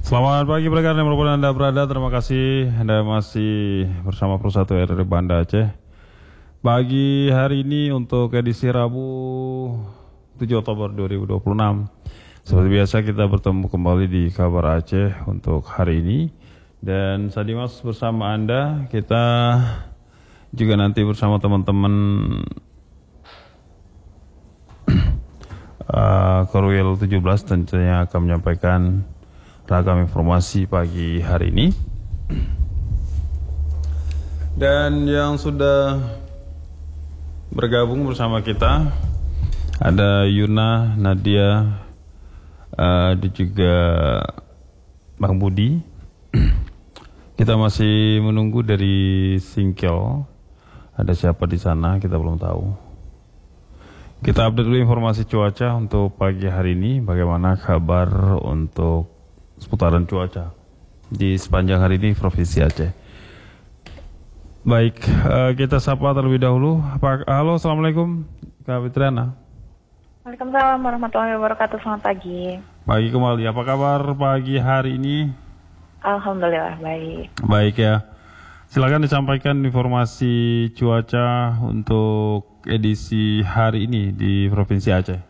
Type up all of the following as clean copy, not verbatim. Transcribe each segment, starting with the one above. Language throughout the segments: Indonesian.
Selamat pagi rekan dimanapun Anda berada. Terima kasih Anda masih bersama Persatu RRI Banda Aceh. Pagi hari ini untuk edisi Rabu 7 Oktober 2026. Seperti biasa kita bertemu kembali di Kabar Aceh untuk hari ini. Dan Sadimas bersama Anda, kita juga nanti bersama teman-teman Korwil 17 tentunya akan menyampaikan ragam informasi pagi hari ini. Dan yang sudah bergabung bersama kita ada Yuna, Nadia, dan juga Bang Budi. Kita masih menunggu dari Singkel. Ada siapa di sana kita belum tahu. Kita update dulu informasi cuaca untuk pagi hari ini. Bagaimana kabar untuk seputaran cuaca di sepanjang hari ini Provinsi Aceh. Baik, kita sapa terlebih dahulu. Halo, Assalamualaikum Kak Fitriana. Waalaikumsalam warahmatullahi wabarakatuh. Selamat pagi. Pagi kembali, apa kabar pagi hari ini? Alhamdulillah baik. Baik ya. Silakan disampaikan informasi cuaca untuk edisi hari ini di Provinsi Aceh.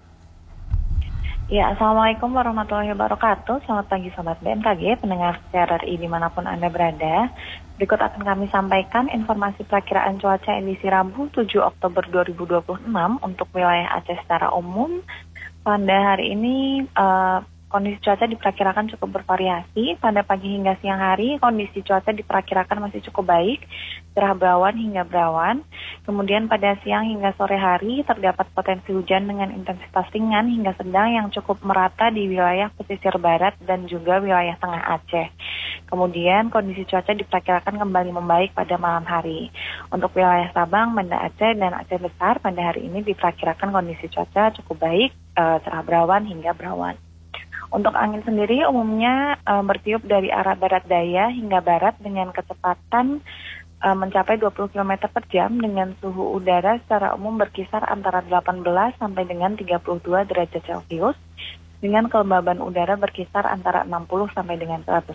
Ya, Assalamualaikum warahmatullahi wabarakatuh. Selamat pagi Sobat BMKG, pendengar RRI dimanapun Anda berada. Berikut akan kami sampaikan informasi perakiraan cuaca edisi Rabu 7 Oktober 2026 untuk wilayah Aceh secara umum. Pada hari ini kondisi cuaca diperkirakan cukup bervariasi. Pada pagi hingga siang hari, kondisi cuaca diperkirakan masih cukup baik, cerah berawan hingga berawan. Kemudian pada siang hingga sore hari, terdapat potensi hujan dengan intensitas ringan hingga sedang yang cukup merata di wilayah pesisir barat dan juga wilayah tengah Aceh. Kemudian kondisi cuaca diperkirakan kembali membaik pada malam hari. Untuk wilayah Sabang, Banda Aceh, dan Aceh Besar pada hari ini diperkirakan kondisi cuaca cukup baik, cerah berawan hingga berawan. Untuk angin sendiri umumnya bertiup dari arah barat daya hingga barat dengan kecepatan mencapai 20 km per jam dengan suhu udara secara umum berkisar antara 18 sampai dengan 32 derajat Celcius dengan kelembaban udara berkisar antara 60 sampai dengan 100%.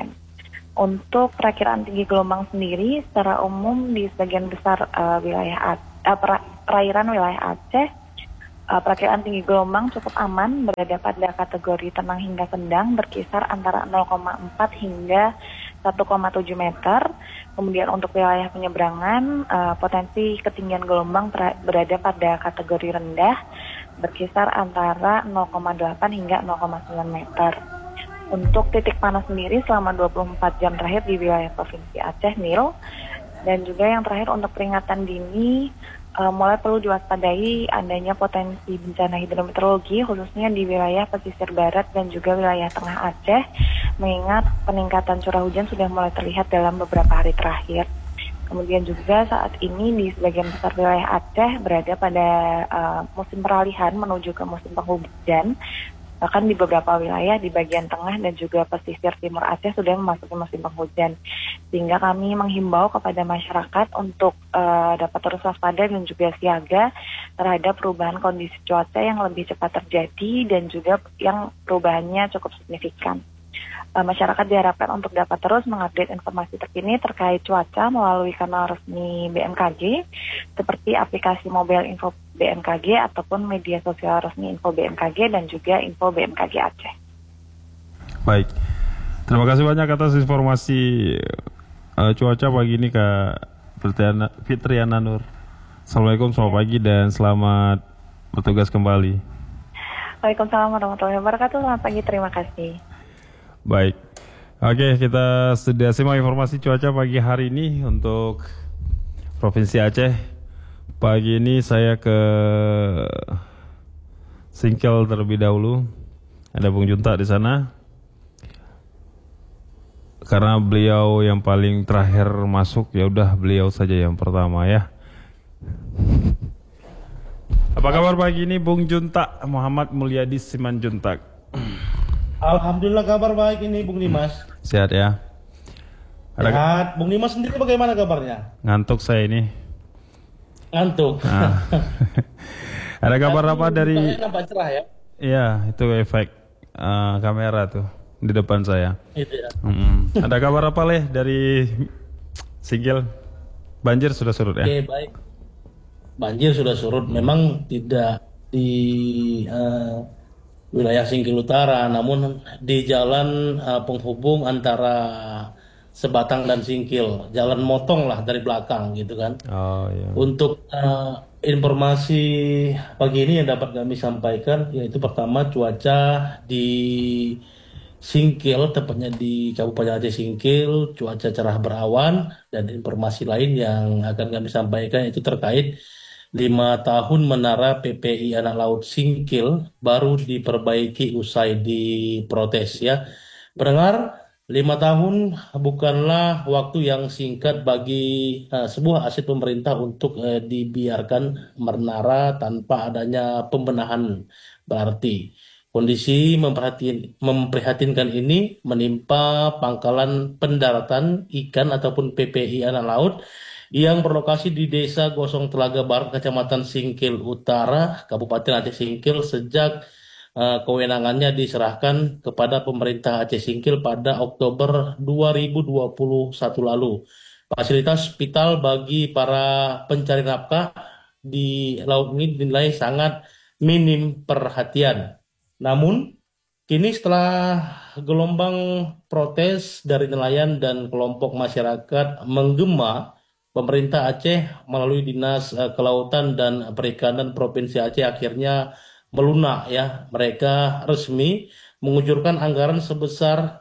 Untuk perakiraan tinggi gelombang sendiri secara umum di sebagian besar perairan wilayah Aceh, perakiraan tinggi gelombang cukup aman, berada pada kategori tenang hingga sedang, berkisar antara 0,4 hingga 1,7 meter. Kemudian untuk wilayah penyeberangan, potensi ketinggian gelombang berada pada kategori rendah, berkisar antara 0,8 hingga 0,9 meter. Untuk titik panas sendiri selama 24 jam terakhir di wilayah Provinsi Aceh, Nil. Dan juga yang terakhir untuk peringatan dini, mulai perlu diwaspadai adanya potensi bencana hidrometeorologi khususnya di wilayah pesisir barat dan juga wilayah tengah Aceh, mengingat peningkatan curah hujan sudah mulai terlihat dalam beberapa hari terakhir. Kemudian juga saat ini di sebagian besar wilayah Aceh berada pada musim peralihan menuju ke musim penghujan. Bahkan di beberapa wilayah di bagian tengah dan juga pesisir timur Aceh sudah memasuki musim penghujan. Sehingga kami menghimbau kepada masyarakat untuk dapat terus waspada dan juga siaga terhadap perubahan kondisi cuaca yang lebih cepat terjadi dan juga yang perubahannya cukup signifikan. Masyarakat diharapkan untuk dapat terus mengupdate informasi terkini terkait cuaca melalui kanal resmi BMKG seperti aplikasi mobile info BMKG ataupun media sosial resmi info BMKG dan juga info BMKG Aceh. Baik, terima kasih banyak atas informasi cuaca pagi ini Kak Fitriana Nur. Assalamualaikum, selamat pagi dan selamat bertugas kembali. Waalaikumsalam warahmatullahi wabarakatuh. Selamat pagi, terima kasih. Baik, oke, kita sudah simak informasi cuaca pagi hari ini untuk Provinsi Aceh. Pagi ini saya ke Singkel terlebih dahulu. Ada Bung Junta di sana. Karena beliau yang paling terakhir masuk, ya udah beliau saja yang pertama ya. Apa kabar pagi ini Bung Junta? Muhammad Mulyadi Simanjuntak. Alhamdulillah kabar baik ini Bung Dimas. Sehat ya? Sehat. Bung Dimas sendiri bagaimana kabarnya? Ngantuk saya ini. Ngantuk. Nah. Ada kabar apa dari? Nampak cerah ya? Iya, itu efek kamera tuh. di depan saya. Itu ya. Ada kabar apa Leh dari Singkil? Banjir sudah surut ya? Oke, baik. Banjir sudah surut. Memang tidak di wilayah Singkil Utara, namun di jalan penghubung antara Sebatang dan Singkil, jalan motong lah dari belakang gitu kan. Oh iya. Untuk informasi pagi ini yang dapat kami sampaikan, yaitu pertama cuaca di Singkil, tepatnya di Kabupaten Aceh Singkil, cuaca cerah berawan, dan informasi lain yang akan kami sampaikan itu terkait 5 tahun menara PPI Anak Laut Singkil baru diperbaiki usai diprotes ya. Pendengar, 5 tahun bukanlah waktu yang singkat bagi sebuah aset pemerintah untuk dibiarkan menara tanpa adanya pembenahan. Berarti kondisi memprihatinkan ini menimpa pangkalan pendaratan ikan ataupun PPI Anak Laut yang berlokasi di Desa Gosong Telaga Barat, Kecamatan Singkil Utara, Kabupaten Aceh Singkil sejak kewenangannya diserahkan kepada pemerintah Aceh Singkil pada Oktober 2021 lalu. Fasilitas hospital bagi para pencari nafkah di laut ini dinilai sangat minim perhatian. Namun, kini setelah gelombang protes dari nelayan dan kelompok masyarakat menggema, pemerintah Aceh melalui Dinas Kelautan dan Perikanan Provinsi Aceh akhirnya melunak ya. Mereka resmi mengucurkan anggaran sebesar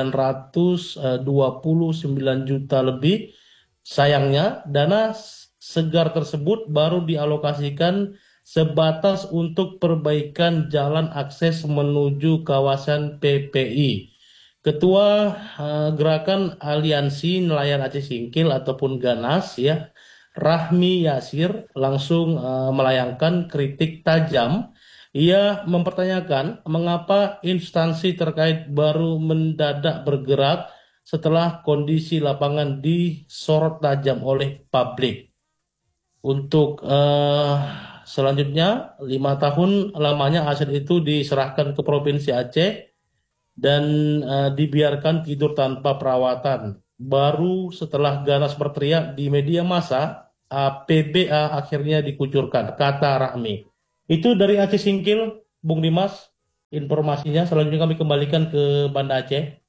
929 juta lebih. Sayangnya, dana segar tersebut baru dialokasikan sebatas untuk perbaikan jalan akses menuju kawasan PPI. Ketua Gerakan Aliansi Nelayan Aceh Singkil ataupun GANAS ya, Rahmi Yasir langsung melayangkan kritik tajam. Ia mempertanyakan mengapa instansi terkait baru mendadak bergerak setelah kondisi lapangan disorot tajam oleh publik. Untuk selanjutnya, 5 tahun lamanya aset itu diserahkan ke Provinsi Aceh dan dibiarkan tidur tanpa perawatan. Baru setelah ganas berteriak di media massa, PBA akhirnya dikucurkan, kata Rahmi. Itu dari Aceh Singkil, Bung Dimas, informasinya. Selanjutnya kami kembalikan ke Banda Aceh.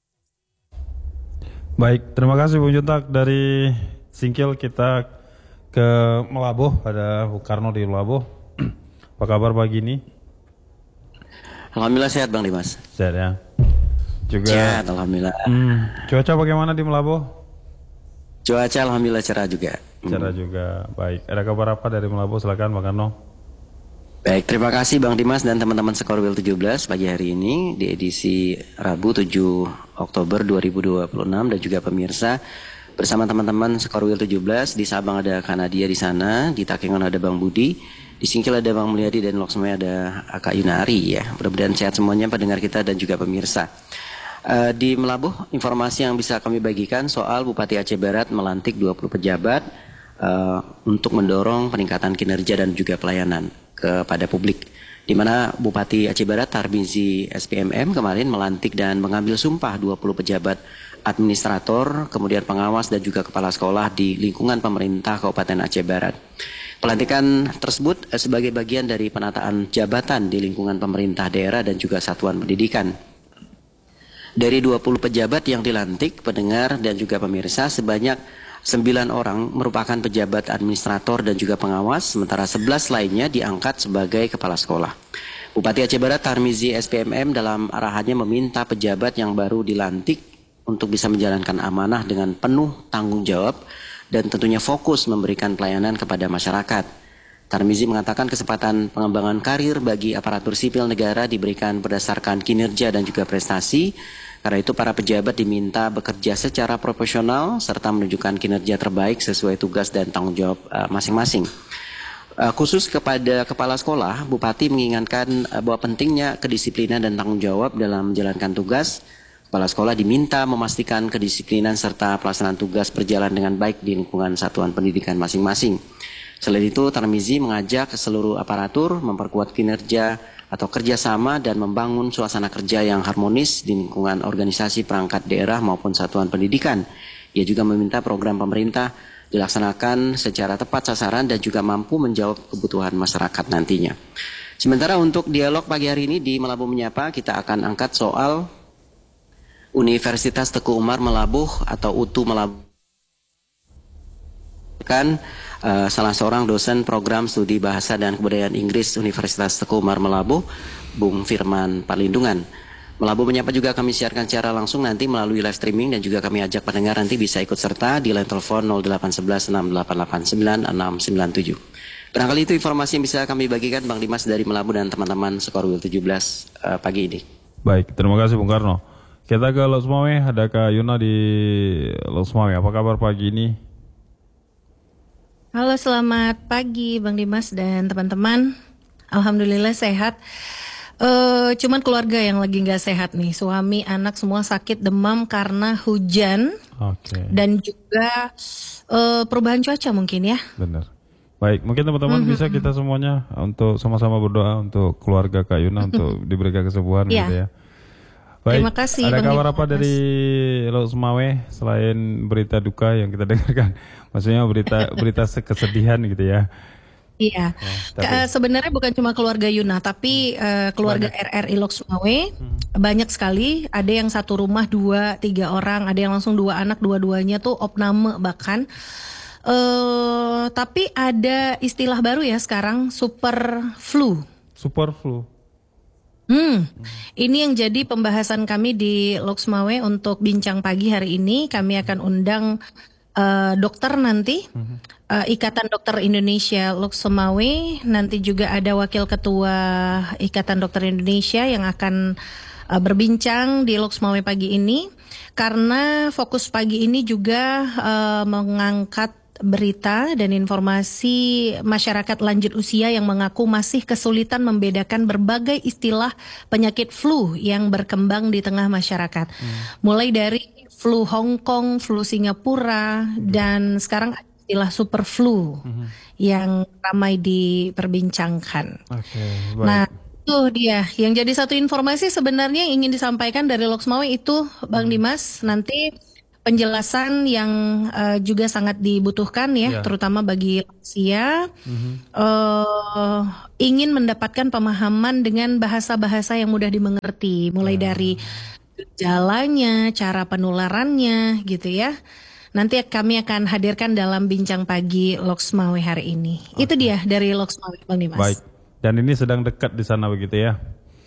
Baik, terima kasih Bung Juntak dari Singkil. Kita ke Melabuh, ada Bu Karno di Melabuh. Apa kabar pagi ini? Alhamdulillah sehat Bang Dimas. Sehat ya. Juga sehat, alhamdulillah. Cuaca bagaimana di Melabuh? Cuaca alhamdulillah cerah juga. Cerah juga. Baik. Ada kabar apa dari Melabuh? Silakan Bang Karno. Baik, terima kasih Bang Dimas dan teman-teman Skorwil 17 pagi hari ini di edisi Rabu 7 Oktober 2026 dan juga pemirsa bersama teman-teman Skorwil 17. Di Sabang ada Kanadia di sana, di Takengon ada Bang Budi, di Singkil ada Bang Mulyadi dan Loksmaya ada Kak Yunari ya. Mudah-mudahan sehat semuanya pendengar kita dan juga pemirsa. Di Melabuh, informasi yang bisa kami bagikan soal Bupati Aceh Barat melantik 20 pejabat untuk mendorong peningkatan kinerja dan juga pelayanan kepada publik. Di mana Bupati Aceh Barat Tarmizi SPMM kemarin melantik dan mengambil sumpah 20 pejabat administrator, kemudian pengawas dan juga kepala sekolah di lingkungan pemerintah Kabupaten Aceh Barat. Pelantikan tersebut sebagai bagian dari penataan jabatan di lingkungan pemerintah daerah dan juga satuan pendidikan. Dari 20 pejabat yang dilantik, pendengar dan juga pemirsa, sebanyak 9 orang merupakan pejabat administrator dan juga pengawas, sementara 11 lainnya diangkat sebagai kepala sekolah. Bupati Aceh Barat Tarmizi SPMM dalam arahannya meminta pejabat yang baru dilantik untuk bisa menjalankan amanah dengan penuh tanggung jawab dan tentunya fokus memberikan pelayanan kepada masyarakat. Tarmizi mengatakan kesempatan pengembangan karir bagi aparatur sipil negara diberikan berdasarkan kinerja dan juga prestasi. Karena itu para pejabat diminta bekerja secara profesional serta menunjukkan kinerja terbaik sesuai tugas dan tanggung jawab masing-masing. Khusus kepada kepala sekolah, Bupati mengingatkan bahwa pentingnya kedisiplinan dan tanggung jawab dalam menjalankan tugas. Kepala sekolah diminta memastikan kedisiplinan serta pelaksanaan tugas berjalan dengan baik di lingkungan satuan pendidikan masing-masing. Selain itu, Tarmizi mengajak seluruh aparatur memperkuat kinerja atau kerjasama dan membangun suasana kerja yang harmonis di lingkungan organisasi perangkat daerah maupun satuan pendidikan. Ia juga meminta program pemerintah dilaksanakan secara tepat sasaran dan juga mampu menjawab kebutuhan masyarakat nantinya. Sementara untuk dialog pagi hari ini di Melabuh Menyapa, kita akan angkat soal Universitas Teguh Umar Melabuh atau UTU Melabuh. Salah seorang dosen program studi bahasa dan kebudayaan Inggris Universitas Teguh Umar Melabuh, Bung Firman Palindungan. Melabuh Menyapa juga kami siarkan secara langsung nanti melalui live streaming dan juga kami ajak pendengar nanti bisa ikut serta di line telepon 0811 6889 697. Barangkali itu informasi yang bisa kami bagikan Bang Dimas dari Melabuh dan teman-teman Skorwil 17 pagi ini. Baik, terima kasih Bung Karno. Kita ke Lok Sumawe, ada Kak Yuna di Lok Sumawe. Apa kabar pagi ini? Halo, selamat pagi Bang Dimas dan teman-teman. Alhamdulillah sehat. Cuman keluarga yang lagi nggak sehat nih. Suami, anak semua sakit demam karena hujan. Oke. Dan juga perubahan cuaca mungkin ya. Benar. Baik, mungkin teman-teman bisa kita semuanya untuk sama-sama berdoa untuk keluarga Kak Yuna untuk diberikan kesembuhan gitu ya. Baik, terima kasih. Ada Bang kabar Dimas. apa dari Lok Sumawe selain berita duka yang kita dengarkan? Maksudnya berita kesedihan gitu ya. Iya, sebenarnya bukan cuma keluarga Yuna, tapi keluarga RRI Lok Sumawe banyak sekali. Ada yang satu rumah 2-3 orang, ada yang langsung 2 anak, dua-duanya tuh opname bahkan. Tapi ada istilah baru ya sekarang, super flu. Super flu. Ini yang jadi pembahasan kami di Lok Sumawe untuk bincang pagi hari ini. Kami akan undang dokter nanti, Ikatan Dokter Indonesia Lok Sumawe. Nanti juga ada Wakil Ketua Ikatan Dokter Indonesia yang akan berbincang di Lok Sumawe pagi ini. Karena fokus pagi ini juga mengangkat berita dan informasi masyarakat lanjut usia yang mengaku masih kesulitan membedakan berbagai istilah penyakit flu yang berkembang di tengah masyarakat. Mulai dari flu Hong Kong, flu Singapura, dan sekarang istilah super flu yang ramai diperbincangkan. Oke, baik. Nah, itu dia yang jadi satu informasi sebenarnya yang ingin disampaikan dari Lok Sumawe itu Bang Dimas, nanti penjelasan yang juga sangat dibutuhkan ya, terutama bagi lansia, ingin mendapatkan pemahaman dengan bahasa-bahasa yang mudah dimengerti, mulai dari gejalanya, cara penularannya gitu ya. Nanti kami akan hadirkan dalam bincang pagi Lok Sumawe hari ini. Itu dia dari Lok Sumawe, Bang Dimas. Baik. Dan ini sedang dekat di sana begitu ya.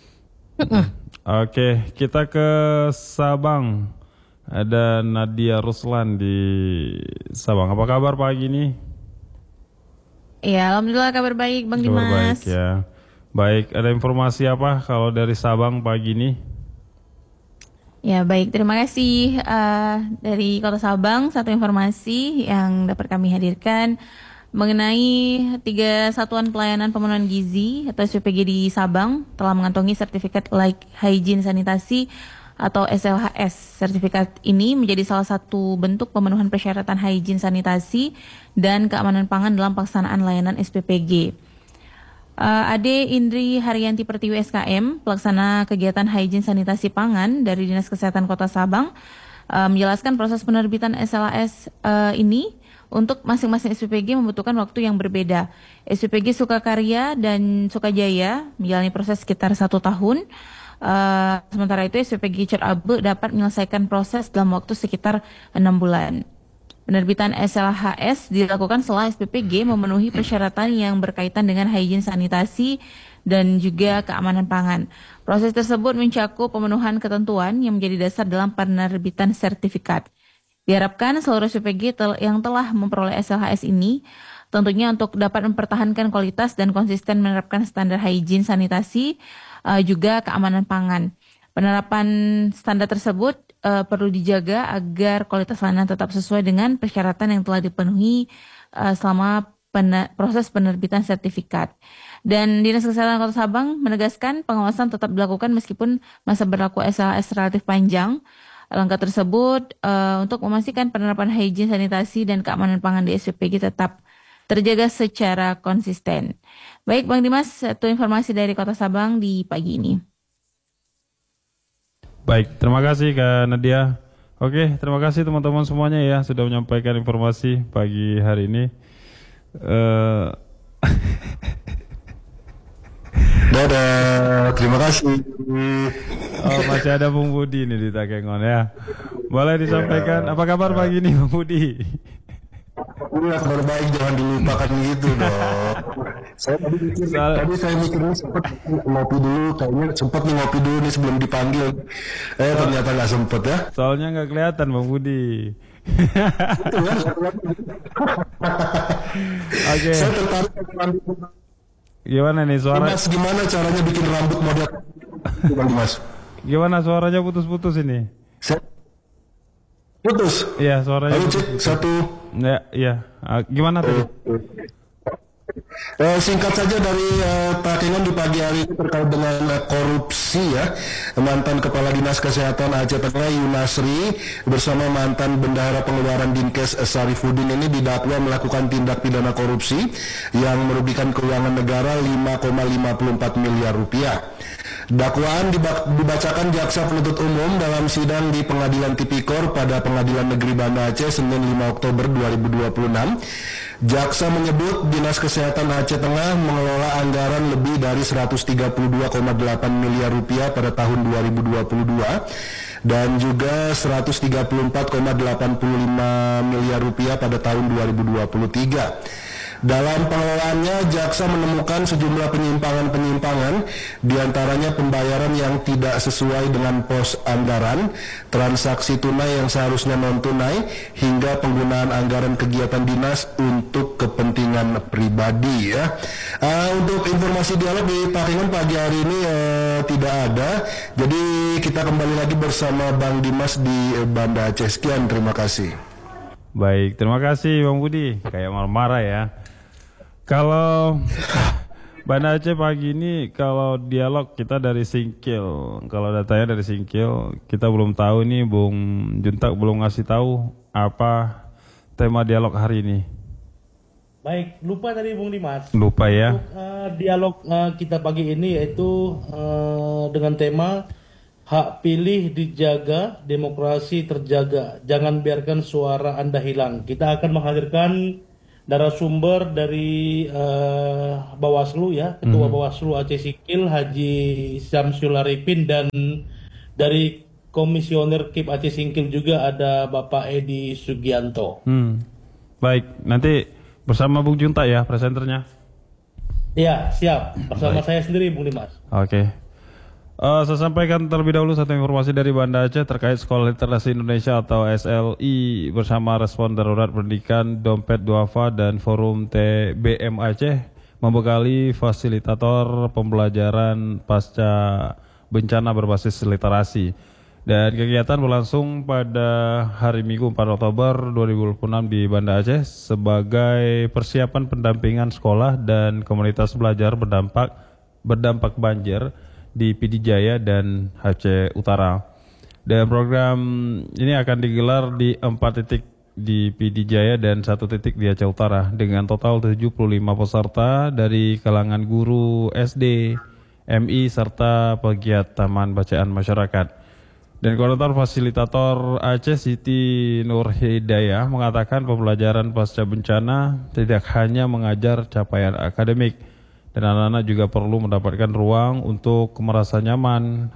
Oke, kita ke Sabang. Ada Nadia Ruslan di Sabang. Apa kabar pagi ini? Ya, alhamdulillah kabar baik Bang Kabar Dimas. baik ya. Baik, ada informasi apa kalau dari Sabang pagi ini? Ya baik, terima kasih dari Kota Sabang. Satu informasi yang dapat kami hadirkan mengenai 3 satuan pelayanan pemenuhan gizi atau SPPG di Sabang telah mengantongi sertifikat Like Hygiene Sanitasi atau SLHS. Sertifikat ini menjadi salah satu bentuk pemenuhan persyaratan hygiene sanitasi dan keamanan pangan dalam pelaksanaan layanan SPPG. Ade Indri Haryanti Pertiwi SKM, pelaksana kegiatan hygiene sanitasi pangan dari Dinas Kesehatan Kota Sabang, menjelaskan proses penerbitan SLHS ini untuk masing-masing SPPG membutuhkan waktu yang berbeda. SPPG Sukakarya dan Sukajaya menjalani proses sekitar 1 tahun. Sementara itu SPPG Cerabe dapat menyelesaikan proses dalam waktu sekitar 6 bulan. Penerbitan SLHS dilakukan setelah SPPG memenuhi persyaratan yang berkaitan dengan hygiene sanitasi dan juga keamanan pangan. Proses tersebut mencakup pemenuhan ketentuan yang menjadi dasar dalam penerbitan sertifikat. Diharapkan seluruh SPPG yang telah memperoleh SLHS ini tentunya untuk dapat mempertahankan kualitas dan konsisten menerapkan standar hygiene sanitasi juga keamanan pangan. Penerapan standar tersebut perlu dijaga agar kualitas layanan tetap sesuai dengan persyaratan yang telah dipenuhi selama proses penerbitan sertifikat. Dan Dinas Kesehatan Kota Sabang menegaskan pengawasan tetap dilakukan meskipun masa berlaku SLHS relatif panjang. Langkah tersebut untuk memastikan penerapan hygiene sanitasi dan keamanan pangan di SPPG tetap terjaga secara konsisten. Baik Bang Dimas, satu informasi dari Kota Sabang di pagi ini. Baik, terima kasih Kak Nadia. Oke, terima kasih teman-teman semuanya ya sudah menyampaikan informasi pagi hari ini. Dadah, terima kasih. Oh, masih ada Bung Budi nih di Takengon ya. Boleh disampaikan apa kabar pagi ini Bung Budi? Udah kabar baik, jangan dilupakan gitu dong. Tadi saya mikirnya sempat ngopi dulu, kayaknya sempat nih ngopi dulu nih sebelum dipanggil. Ternyata nggak sempet ya. Soalnya nggak kelihatan Bung Budi. Oke. Saya tertarik. Gimana nih suara? Mas, gimana caranya bikin rambut model? Bang Dimas. Gimana suaranya putus-putus ini? Putus. Iya, suaranya. Ayo cek satu. Ya, iya. Gimana tadi? Singkat saja dari Takengon di pagi hari ini terkait dengan korupsi ya. Mantan Kepala Dinas Kesehatan Aceh Tengah Yunasri bersama mantan Bendahara Pengeluaran Dinkes Sarifudin ini didakwa melakukan tindak pidana korupsi yang merugikan keuangan negara 5,54 miliar rupiah. Dakwaan dibacakan jaksa penuntut umum dalam sidang di Pengadilan Tipikor pada Pengadilan Negeri Banda Aceh Senin 5 Oktober 2026. Jaksa menyebut Dinas Kesehatan Aceh Tengah mengelola anggaran lebih dari 132,8 miliar rupiah pada tahun 2022 dan juga 134,85 miliar rupiah pada tahun 2023. Dalam pengelolaannya, jaksa menemukan sejumlah penyimpangan-penyimpangan, diantaranya pembayaran yang tidak sesuai dengan pos anggaran, transaksi tunai yang seharusnya non-tunai, hingga penggunaan anggaran kegiatan dinas untuk kepentingan pribadi. Ya. Untuk informasi dialog di Takengon pagi hari ini tidak ada, jadi kita kembali lagi bersama Bang Dimas di Banda Aceh. Sekian, terima kasih. Baik, terima kasih Bang Budi. Kayak marah-marah ya. Kalau Banda Aceh pagi ini kalau dialog kita dari Singkil, kalau datanya dari Singkil, kita belum tahu nih Bung Juntak belum ngasih tahu apa tema dialog hari ini. Baik, lupa tadi Bung Dimas. Lupa ya. Untuk, dialog kita pagi ini yaitu dengan tema hak pilih dijaga, demokrasi terjaga. Jangan biarkan suara Anda hilang. Kita akan menghadirkan narasumber dari Bawaslu ya, Ketua Bawaslu Aceh Singkil Haji Syamsul Arifin, dan dari Komisioner KIP Aceh Singkil juga ada Bapak Edi Sugianto. Baik, nanti bersama Bung Junta ya presenternya. Ya, siap. Bersama saya sendiri Bung Dimas. Oke. Saya sampaikan terlebih dahulu satu informasi dari Banda Aceh terkait Sekolah Literasi Indonesia atau SLI bersama Respon Darurat Pendidikan, Dompet Duafa, dan Forum TBM Aceh membekali fasilitator pembelajaran pasca bencana berbasis literasi. Dan kegiatan berlangsung pada hari Minggu 4 Oktober 2026 di Banda Aceh sebagai persiapan pendampingan sekolah dan komunitas belajar berdampak banjir di Pidi Jaya dan Aceh Utara. Dan program ini akan digelar di 4 titik di Pidi Jaya dan 1 titik di Aceh Utara dengan total 75 peserta dari kalangan guru SD, MI serta pegiat taman bacaan masyarakat. Dan koordinator fasilitator Aceh Siti Nur Hidayah mengatakan pembelajaran pasca bencana tidak hanya mengajar capaian akademik, dan anak-anak juga perlu mendapatkan ruang untuk merasa nyaman,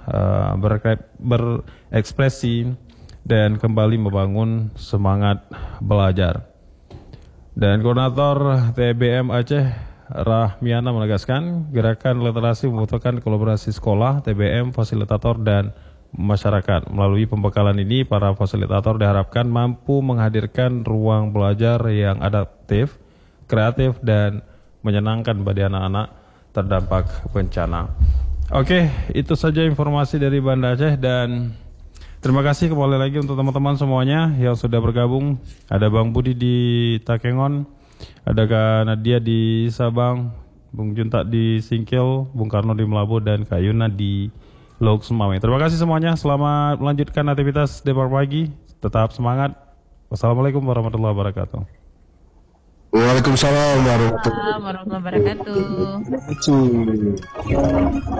berekspresi, dan kembali membangun semangat belajar. Dan Koordinator TBM Aceh Rahmiana menegaskan gerakan literasi membutuhkan kolaborasi sekolah, TBM, fasilitator, dan masyarakat. Melalui pembekalan ini, para fasilitator diharapkan mampu menghadirkan ruang belajar yang adaptif, kreatif, dan menyenangkan bagi anak-anak terdampak bencana. Oke, itu saja informasi dari Banda Aceh, dan terima kasih kembali lagi untuk teman-teman semuanya yang sudah bergabung. Ada Bang Budi di Takengon, ada Kak Nadia di Sabang, Bung Junta di Singkil, Bung Karno di Melabu, dan Kak Yuna di Loks Mawai. Terima kasih semuanya, selamat melanjutkan aktivitas Depar Pagi, tetap semangat. Wassalamualaikum warahmatullahi wabarakatuh. Waalaikumsalam warahmatullahi warahmatullahi wabarakatuh. wabarakatuh.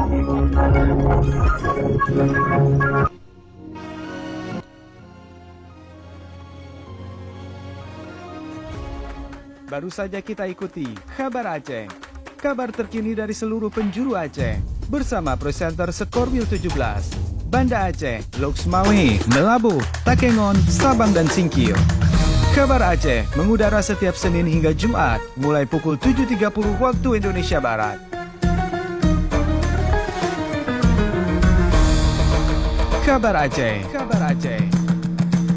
Baru saja kita ikuti Kabar Aceh. Kabar terkini dari seluruh penjuru Aceh. Bersama presenter Skorwil 17. Banda Aceh, Loks Mawé, Melabuh, Takengon, Sabang dan Singkil. Kabar Aceh mengudara setiap Senin hingga Jumat mulai pukul 7.30 waktu Indonesia Barat. Kabar Aceh. Kabar Aceh.